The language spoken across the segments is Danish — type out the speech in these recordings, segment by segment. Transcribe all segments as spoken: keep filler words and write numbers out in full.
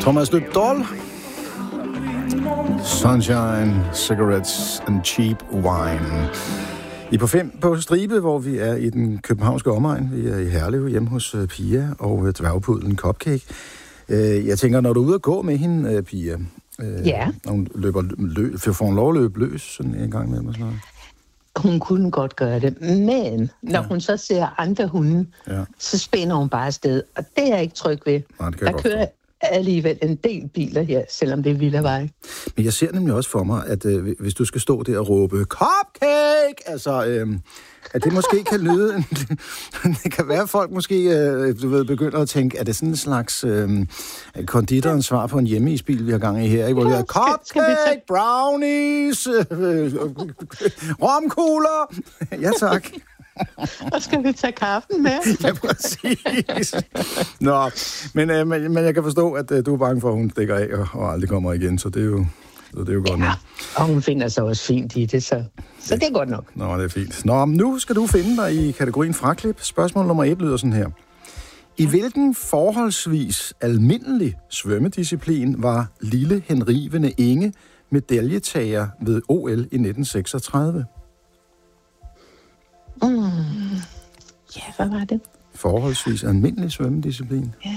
Thomas Dybdahl. Sunshine, cigarettes and cheap wine. I er på fem på stribe, hvor vi er i den københavnske omegn. Vi er i Herlev hjemme hos uh, Pia og dværgpudlen Cupcake. Uh, jeg tænker, når du er ude at gå med hende, uh, Pia, uh, ja. Når hun løber løs, får hun lov at løbe løs sådan en gang med mig sådan noget. Hun kunne godt gøre det, men når ja. hun så ser andre hunde, ja. så spænder hun bare afsted, og det er jeg ikke tryg ved. Nej, det kan der jeg kører alligevel en del biler her, selvom det er villavej. Men jeg ser nemlig også for mig, at øh, hvis du skal stå der og råbe Cupcake, altså, øh, at det måske kan lyde, det kan være, at folk måske øh, du ved, begynder at tænke, er det sådan en slags øh, konditorens svar på en hjemmeisbil, vi har gang i her, ikke? Hvor vi har Cupcake, brownies, øh, øh, romkugler. Ja, tak. Og skal vi tage kaffen med? Ja, præcis. Nå, men, øh, men, men jeg kan forstå, at øh, du er bange for, at hun stikker af og, og aldrig kommer igen, så det er jo, så det er jo godt ja, nok. Og hun finder sig også fint i det, så, så det er godt nok. Nå, det er fint. Nå, nu skal du finde dig i kategorien fraklip. Spørgsmål nummer et lyder sådan her. I hvilken forholdsvis almindelig svømmedisciplin var lille henrivende Inge medaljetager ved O L i nitten seksogtredive? Mm. Ja, hvad var det? Forholdsvis almindelig svømmedisciplin. Ja.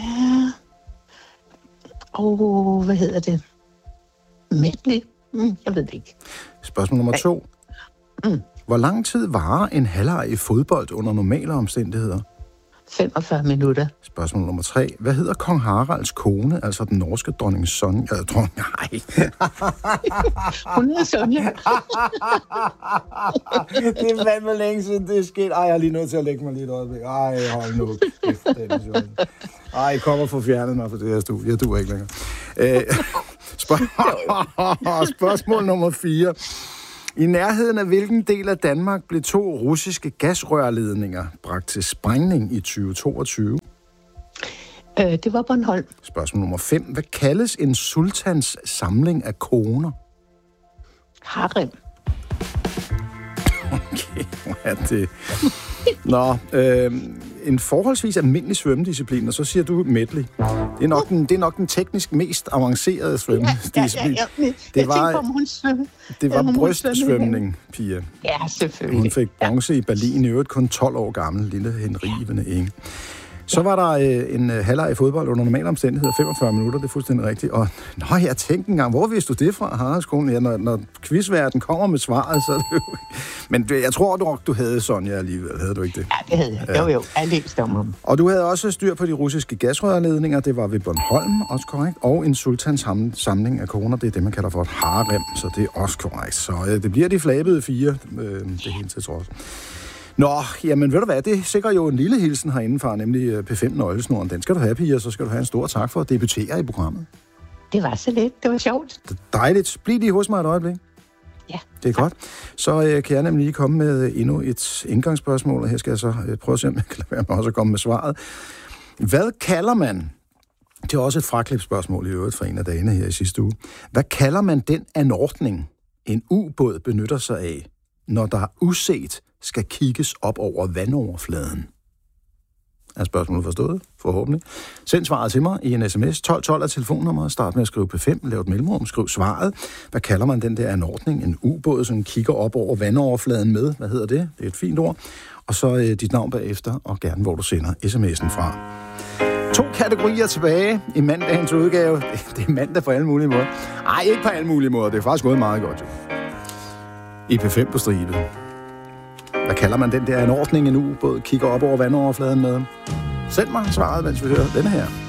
Og oh, hvad hedder det? Medley? Mm, jeg ved det ikke. Spørgsmål nummer to. Mm. Hvor lang tid varer en halvleg i fodbold under normale omstændigheder? femogfyrre minutter. Spørgsmål nummer tre. Hvad hedder kong Haralds kone, altså den norske dronning Sonja? Jeg tror, nej. Hun er Sonja. Det er fandme længe siden, det er sket. Ej, jeg er lige nødt til at lægge mig lige et øjeblik. Ej, hold nu. Ej, jeg kommer for fjernet mig for det her studie. Jeg duer ikke længere. Øh, spørg- Spørgsmål nummer fire. I nærheden af hvilken del af Danmark blev to russiske gasrørledninger bragt til sprængning i tyve toogtyve? Øh, det var Bornholm. Spørgsmål nummer fem. Hvad kaldes en sultans samling af koner? Harem. Okay, hvad er det? Nå, øh, en forholdsvis almindelig svømmedisciplin, og så siger du medley. Det er nok den, det er nok den teknisk mest avancerede svømmedisciplin. Ja, ja, ja, ja. Det var, tænkte, hun svømme. det var brystsvømning, Pia. Ja, selvfølgelig. Hun fik bronze ja. i Berlin, i øvrigt kun tolv år gammel, lille henrivende Inge. Så var der øh, en øh, halvleg i fodbold under normale omstændigheder, femogfyrre minutter, det er fuldstændig rigtigt. Og nå, jeg tænkte engang, hvor vidste du det fra, Haraldskolen? Ja, når, når quizværten kommer med svaret, så er det jo... Men jeg tror du, du havde Sonja alligevel, havde du ikke det? Ja, det havde jeg. Ja. Jo, jo, jeg læste om ham. Og du havde også styr på de russiske gasrørledninger, det var ved Bornholm, også korrekt. Og en sultans samling af koner, det er det, man kalder for et harem, så det er også korrekt. Så øh, det bliver de flabede fire, øh, det hele til trods. Nå, jamen ved du hvad, det sikrer jo en lille hilsen herindefra, nemlig P fem Nøglesnoren. Den skal du have, Pia, og så skal du have en stor tak for at debutere i programmet. Det var så lidt, det var sjovt. Det er dejligt. Bliv lige hos mig et øjeblik. Ja. Det er tak. Godt. Så øh, kan jeg nemlig lige komme med endnu et indgangsspørgsmål, og her skal jeg så øh, prøve at se, om jeg kan lade være med også at komme med svaret. Hvad kalder man, det er også et fraklipsspørgsmål i øvrigt fra en af dagene her i sidste uge, hvad kalder man den anordning, en ubåd benytter sig af, når der uset skal kigges op over vandoverfladen? Er spørgsmålet forstået? Forhåbentlig. Send svaret til mig i en sms. tolv tolv er telefonnummeret. Start med at skrive P fem. Lav et mellemrum. Skriv svaret. Hvad kalder man den der anordning? En ubåd, som kigger op over vandoverfladen med. Hvad hedder det? Det er et fint ord. Og så øh, dit navn bagefter, og gerne hvor du sender sms'en fra. To kategorier tilbage i mandagens udgave. Det er mandag på alle mulige måder. Ej, ikke på alle mulige måder. Det er faktisk gået meget godt, jo. I P fem på stribe. Hvad kalder man den der anordning, en ubåd kigger op over vandoverfladen med? Send mig svaret, mens vi hører denne her.